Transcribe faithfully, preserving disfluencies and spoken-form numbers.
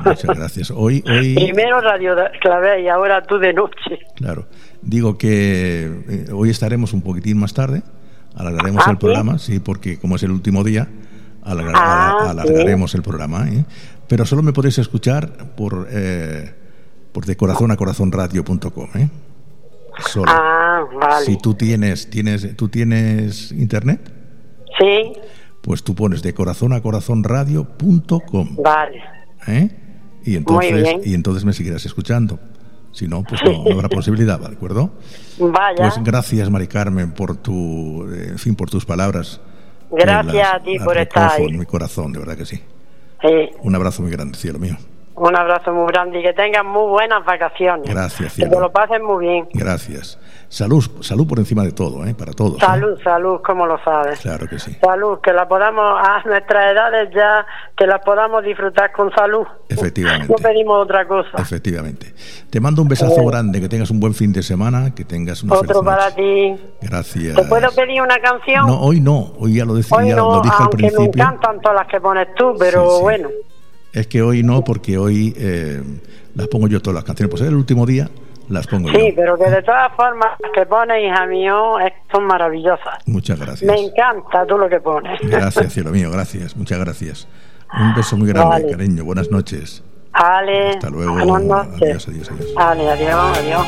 Muchas gracias. Hoy, hoy... Primero Radio Clavel y ahora tú de noche. Claro. Digo que eh, hoy estaremos un poquitín más tarde. Alargaremos ¿Ah, el sí? programa, sí, porque como es el último día, alargar, Ah, alargaremos sí. el programa. ¿eh? Pero solo me podéis escuchar por, eh, por de corazón a corazón radio punto com. ¿eh? Solo. Ah, vale. Si tú tienes, tienes, ¿tú tienes internet? Sí. Pues tú pones de corazón a corazón radio punto com. Vale. ¿Eh? Y entonces, Muy bien. y entonces me seguirás escuchando. Si no, pues no, no habrá posibilidad, ¿de acuerdo? Vaya. Pues gracias, Mari Carmen, por tu, eh, en fin, por tus palabras. Gracias Las- a ti las por estar recojo ahí. en mi corazón, de verdad que sí. Sí. Un abrazo muy grande, cielo mío. Un abrazo muy grande y que tengan muy buenas vacaciones. Gracias, Que cielo. te lo pasen muy bien. Gracias. Salud, salud por encima de todo, ¿eh? Para todos. ¿eh? Salud, salud, como lo sabes. Claro que sí. Salud, que la podamos, a nuestras edades ya, que la podamos disfrutar con salud. Efectivamente. No pedimos otra cosa. Efectivamente. Te mando un besazo Bien. grande, que tengas un buen fin de semana, que tengas una Otro feliz para noche. ti. Gracias. ¿Te puedo pedir una canción? No, hoy no, hoy ya lo decía, Hoy ya no, lo dije al aunque me principio. encantan todas las que pones tú, pero Sí, sí. bueno. Es que hoy no, porque hoy eh, las pongo yo todas las canciones. Pues es el último día, las pongo Sí, yo. pero que de todas formas las que pones, hija mío, es- son maravillosas. Muchas gracias. Me encanta tú lo que pones. Gracias, cielo mío, gracias, muchas gracias. Un beso muy grande, Vale. cariño. Buenas noches. Ale, Hasta luego. buenas noches. Adiós, adiós, adiós. Ale, adiós, adiós.